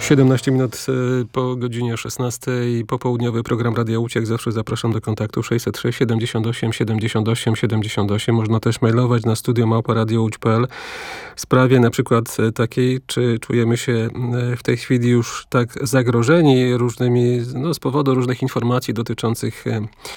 17 minut po godzinie 16. Popołudniowy program Radia Łódź. Jak zawsze zapraszam do kontaktu 606 78 78 78. Można też mailować na studio@radiowodź.pl w sprawie na przykład takiej, czy czujemy się w tej chwili już tak zagrożeni różnymi, z powodu różnych informacji dotyczących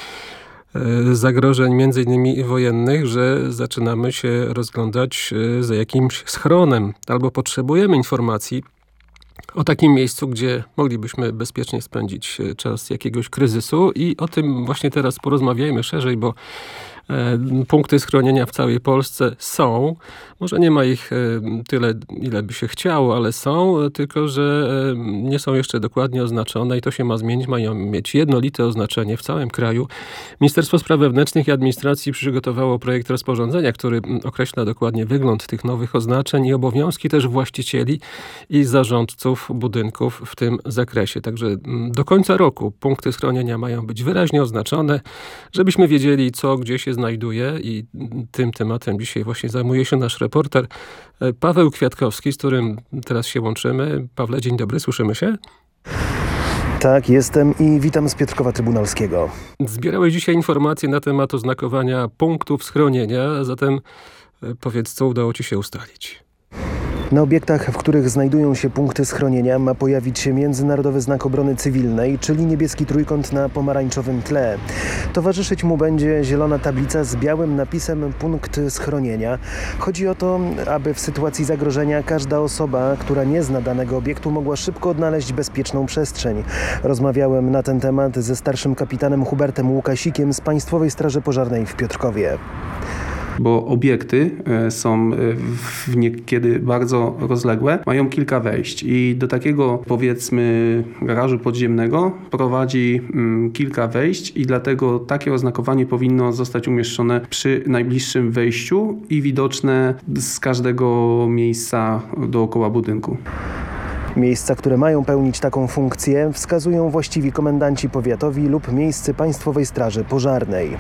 zagrożeń między innymi wojennych, że zaczynamy się rozglądać za jakimś schronem albo potrzebujemy informacji o takim miejscu, gdzie moglibyśmy bezpiecznie spędzić czas jakiegoś kryzysu i o tym właśnie teraz porozmawiajmy szerzej, bo punkty schronienia w całej Polsce są. Może nie ma ich tyle, ile by się chciało, ale są, tylko że nie są jeszcze dokładnie oznaczone i to się ma zmienić. Mają mieć jednolite oznaczenie w całym kraju. Ministerstwo Spraw Wewnętrznych i Administracji przygotowało projekt rozporządzenia, który określa dokładnie wygląd tych nowych oznaczeń i obowiązki też właścicieli i zarządców budynków w tym zakresie. Także do końca roku punkty schronienia mają być wyraźnie oznaczone, żebyśmy wiedzieli, co gdzie się znajduje i tym tematem dzisiaj właśnie zajmuje się nasz reporter Paweł Kwiatkowski, z którym teraz się łączymy. Pawle, dzień dobry, słyszymy się? Tak, jestem i witam z Piotrkowa Trybunalskiego. Zbierałeś dzisiaj informacje na temat oznakowania punktów schronienia, zatem powiedz, co udało ci się ustalić? Na obiektach, w których znajdują się punkty schronienia, ma pojawić się Międzynarodowy Znak Obrony Cywilnej, czyli niebieski trójkąt na pomarańczowym tle. Towarzyszyć mu będzie zielona tablica z białym napisem punkt schronienia. Chodzi o to, aby w sytuacji zagrożenia każda osoba, która nie zna danego obiektu, mogła szybko odnaleźć bezpieczną przestrzeń. Rozmawiałem na ten temat ze starszym kapitanem Hubertem Łukasikiem z Państwowej Straży Pożarnej w Piotrkowie. Bo obiekty są niekiedy bardzo rozległe, mają kilka wejść i do takiego, powiedzmy, garażu podziemnego prowadzi kilka wejść i dlatego takie oznakowanie powinno zostać umieszczone przy najbliższym wejściu i widoczne z każdego miejsca dookoła budynku. Miejsca, które mają pełnić taką funkcję, wskazują właściwi komendanci powiatowi lub miejscy Państwowej Straży Pożarnej.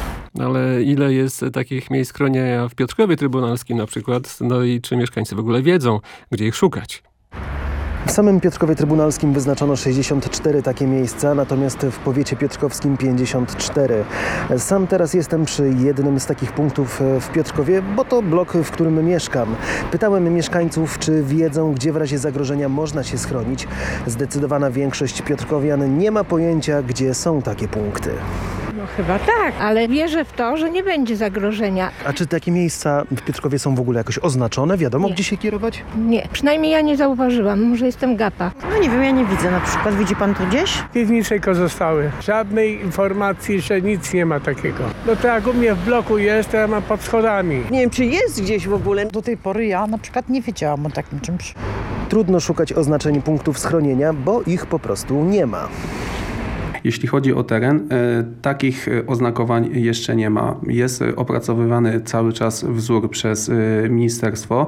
Ale ile jest takich miejsc schronienia w Piotrkowie Trybunalskim na przykład? No i czy mieszkańcy w ogóle wiedzą, gdzie ich szukać? W samym Piotrkowie Trybunalskim wyznaczono 64 takie miejsca, natomiast w powiecie piotrkowskim 54. Sam teraz jestem przy jednym z takich punktów w Piotrkowie, bo to blok, w którym mieszkam. Pytałem mieszkańców, czy wiedzą, gdzie w razie zagrożenia można się schronić. Zdecydowana większość piotrkowian nie ma pojęcia, gdzie są takie punkty. No chyba tak, ale wierzę w to, że nie będzie zagrożenia. A czy takie miejsca w Piotrkowie są w ogóle jakoś oznaczone? Wiadomo, Nie. Gdzie się kierować? Nie, przynajmniej ja nie zauważyłam, może jestem gapa. No nie wiem, ja nie widzę na przykład. Widzi pan tu gdzieś? Piwniczej zostały. Żadnej informacji, że nic nie ma takiego. No to jak u mnie w bloku jest, to ja mam pod schodami. Nie wiem, czy jest gdzieś w ogóle. Do tej pory ja na przykład nie wiedziałam o takim czymś. Trudno szukać oznaczeń punktów schronienia, bo ich po prostu nie ma. Jeśli chodzi o teren, takich oznakowań jeszcze nie ma. Jest opracowywany cały czas wzór przez ministerstwo,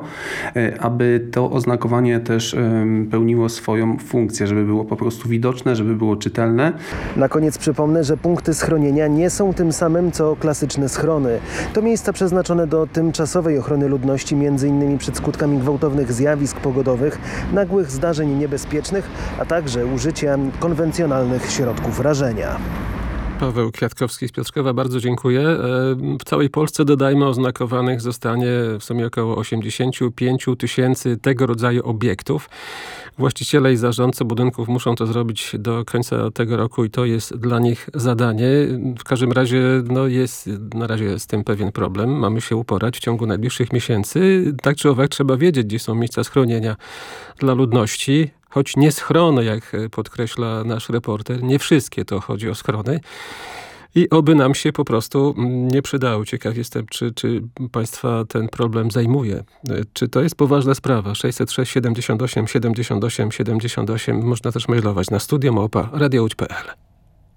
aby to oznakowanie też pełniło swoją funkcję, żeby było po prostu widoczne, żeby było czytelne. Na koniec przypomnę, że punkty schronienia nie są tym samym, co klasyczne schrony. To miejsca przeznaczone do tymczasowej ochrony ludności, m.in. przed skutkami gwałtownych zjawisk pogodowych, nagłych zdarzeń niebezpiecznych, a także użycia konwencjonalnych środków rażenia. Paweł Kwiatkowski z Piotrkowa, bardzo dziękuję. W całej Polsce, dodajmy, oznakowanych zostanie w sumie około 85 000 tego rodzaju obiektów. Właściciele i zarządcy budynków muszą to zrobić do końca tego roku i to jest dla nich zadanie. W każdym razie jest na razie z tym pewien problem. Mamy się uporać w ciągu najbliższych miesięcy. Tak czy owak trzeba wiedzieć, gdzie są miejsca schronienia dla ludności. Choć nie schrony, jak podkreśla nasz reporter, nie wszystkie to chodzi o schrony. I oby nam się po prostu nie przydało. Ciekaw jestem, czy państwa ten problem zajmuje. Czy to jest poważna sprawa? 606 78 78 78. Można też mailować na studio@radiowodź.pl.